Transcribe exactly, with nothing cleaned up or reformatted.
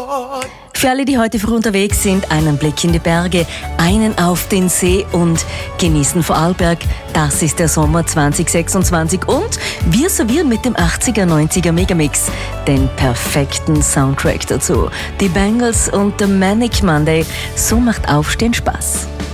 Für alle, die heute früh unterwegs sind, einen Blick in die Berge, einen auf den See und genießen Vorarlberg. Das ist der Sommer zwanzig sechsundzwanzig und wir servieren mit dem achtziger neunziger Megamix den perfekten Soundtrack dazu. Die Bangles und der Manic Monday, so macht Aufstehen Spaß.